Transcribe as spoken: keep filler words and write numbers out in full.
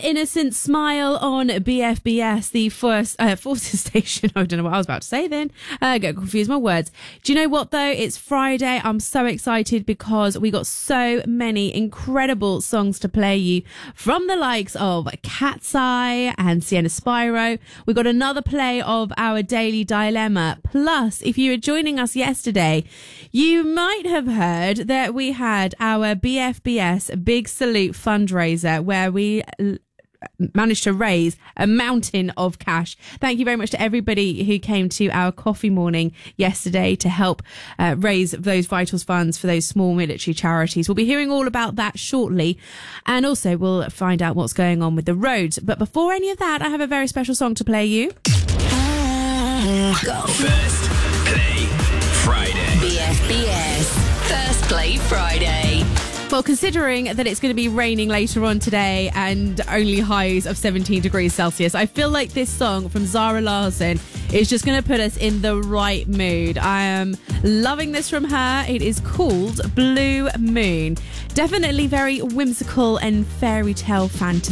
innocent smile on B F B S, the first uh, Forces station. I don't know what I was about to say then. I uh, get confused my words. Do you know what though? It's Friday. I'm so excited because we got so many incredible songs to play you from the likes of Cat's Eye and Sienna Spyro. We got another play of our Daily Dilemma. Plus, if you were joining us yesterday, you might have heard that we had our B F B S Big Salute fundraiser where we managed to raise a mountain of cash. Thank you very much to everybody who came to our coffee morning yesterday to help uh, raise those Vitals funds for those small military charities. We'll be hearing all about that shortly, and also we'll find out what's going on with the roads. But before any of that, I have a very special song to play you. Go. First Play Friday. B F B S First Play Friday. Well, considering that it's going to be raining later on today and only highs of seventeen degrees Celsius, I feel like this song from Zara Larsson is just going to put us in the right mood. I am loving this from her. It is called Blue Moon. Definitely very whimsical and fairy tale fantasy.